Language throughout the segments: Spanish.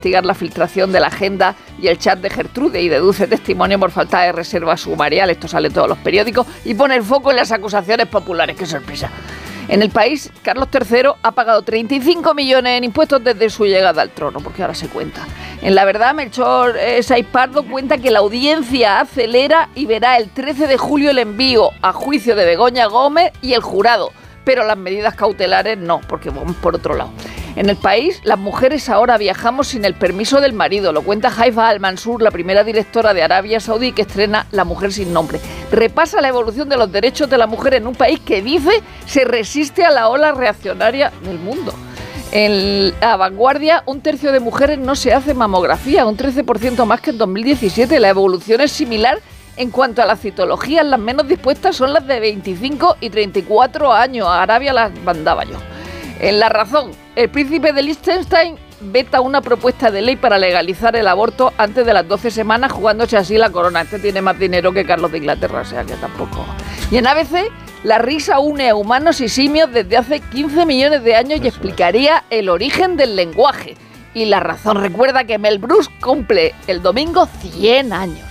investigar la filtración de la agenda y el chat de Gertrude y deduce testimonio por falta de reserva sumarial, esto sale en todos los periódicos, y pone el foco en las acusaciones populares. ¡Qué sorpresa! En el país, Carlos III ha pagado 35 millones en impuestos desde su llegada al trono, porque ahora se cuenta. En La Verdad, Melchor Saiz Pardo cuenta que la audiencia acelera y verá el 13 de julio el envío a juicio de Begoña Gómez y el jurado, pero las medidas cautelares no, porque vamos por otro lado. En el país, las mujeres ahora viajamos sin el permiso del marido, lo cuenta Haifa Al-Mansur, la primera directora de Arabia Saudí que estrena La mujer sin nombre. Repasa la evolución de los derechos de la mujer en un país que dice se resiste a la ola reaccionaria del mundo. En La Vanguardia, 1/3 de mujeres no se hace mamografía, un 13% más que en 2017. La evolución es similar en cuanto a las citologías, las menos dispuestas son las de 25 y 34 años. A Arabia las mandaba yo. En La Razón, el príncipe de Liechtenstein veta una propuesta de ley para legalizar el aborto antes de las 12 semanas, jugándose así la corona. Este tiene más dinero que Carlos de Inglaterra, o sea que tampoco. Y en ABC, la risa une a humanos y simios desde hace 15 millones de años y explicaría el origen del lenguaje. Y La Razón recuerda que Mel Brooks cumple el domingo 100 años.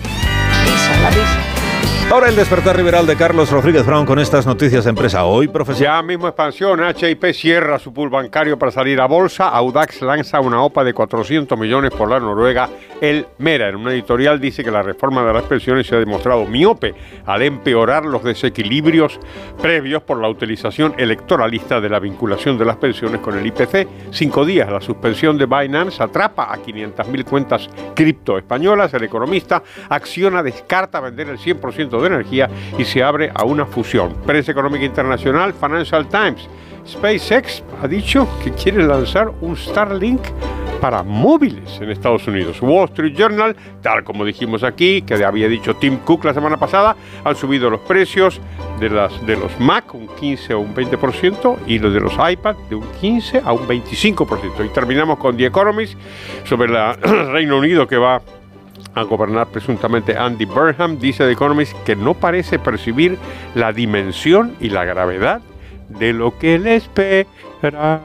Risa, la risa. Ahora el despertar liberal de Carlos Rodríguez Brown con estas noticias de empresa. Hoy, profesor. Ya mismo expansión. HIP cierra su pool bancario para salir a bolsa. Audax lanza una OPA de 400 millones por la noruega El Mera. En una editorial dice que la reforma de las pensiones se ha demostrado miope al empeorar los desequilibrios previos por la utilización electoralista de la vinculación de las pensiones con el IPC. 5 días. La suspensión de Binance atrapa a 500.000 cuentas cripto españolas. El Economista, Acciona descarta vender el 100% de energía y se abre a una fusión. Prensa Económica Internacional, Financial Times. SpaceX ha dicho que quiere lanzar un Starlink para móviles en Estados Unidos. Wall Street Journal, tal como dijimos aquí, que había dicho Tim Cook la semana pasada, han subido los precios de los Mac un 15 o un 20% y los de los iPad de un 15 a un 25%. Y terminamos con The Economist sobre el Reino Unido que va a gobernar presuntamente Andy Burnham. Dice The Economist que no parece percibir la dimensión y la gravedad de lo que le espera.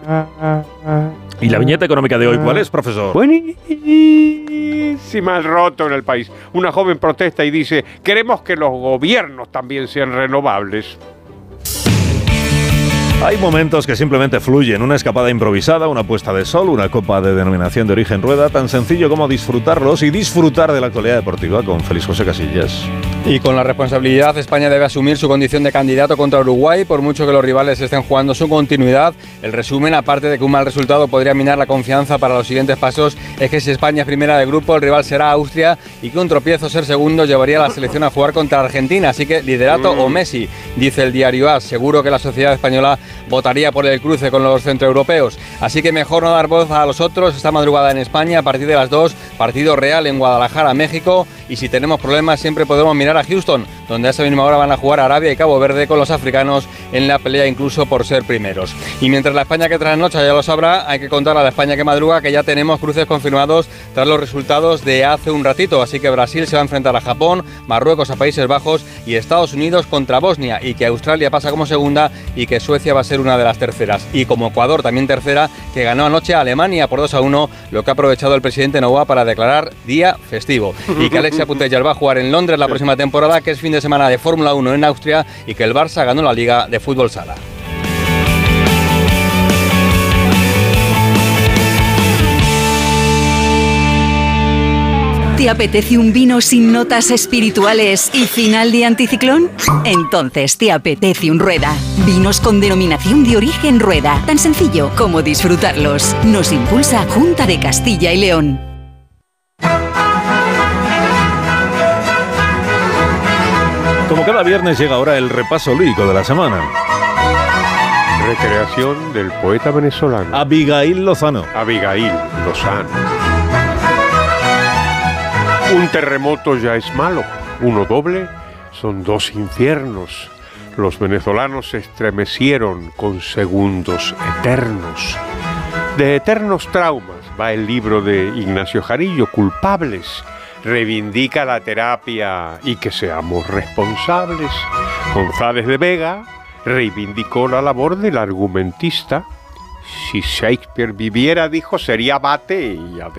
¿Y la viñeta económica de hoy cuál es, profesor? Buenísima, el roto en el país. Una joven protesta y dice: queremos que los gobiernos también sean renovables. Hay momentos que simplemente fluyen, una escapada improvisada, una puesta de sol, una copa de denominación de origen rueda, tan sencillo como disfrutarlos y disfrutar de la actualidad deportiva con Félix José Casillas. Y con la responsabilidad, España debe asumir su condición de candidato contra Uruguay, por mucho que los rivales estén jugando su continuidad. El resumen, aparte de que un mal resultado podría minar la confianza para los siguientes pasos, es que si España es primera de grupo, el rival será Austria y que un tropiezo ser segundo llevaría a la selección a jugar contra Argentina. Así que liderato o Messi, dice el diario AS. Seguro que la sociedad española votaría por el cruce con los centroeuropeos. Así que mejor no dar voz a los otros. Esta madrugada en España, a partir de las 2, partido real en Guadalajara, México. Y si tenemos problemas, siempre podemos mirar a Houston, donde a esa misma hora van a jugar Arabia y Cabo Verde con los africanos en la pelea incluso por ser primeros. Y mientras la España que trasnocha ya lo sabrá, hay que contar a la España que madruga que ya tenemos cruces confirmados tras los resultados de hace un ratito. Así que Brasil se va a enfrentar a Japón, Marruecos a Países Bajos y Estados Unidos contra Bosnia, y que Australia pasa como segunda y que Suecia va a ser una de las terceras. Y como Ecuador también tercera, que ganó anoche a Alemania por 2-1, lo que ha aprovechado el presidente Noboa para declarar día festivo. Y que Alexia Putellas va a jugar en Londres la próxima temporada, que es fin de semana de Fórmula 1 en Austria, y que el Barça ganó la Liga de Fútbol Sala. ¿Te apetece un vino sin notas espirituales y final de anticiclón? Entonces te apetece un Rueda. Vinos con denominación de origen Rueda. Tan sencillo como disfrutarlos. Nos impulsa Junta de Castilla y León. Como cada viernes llega ahora el repaso lírico de la semana. Recreación del poeta venezolano Abigail Lozano. Un terremoto ya es malo, uno doble son 2 infiernos. Los venezolanos se estremecieron con segundos eternos. De eternos traumas va el libro de Ignacio Jarillo, Culpables. Reivindica la terapia y que seamos responsables. González de Vega reivindicó la labor del argumentista. Si Shakespeare viviera, dijo, sería abate y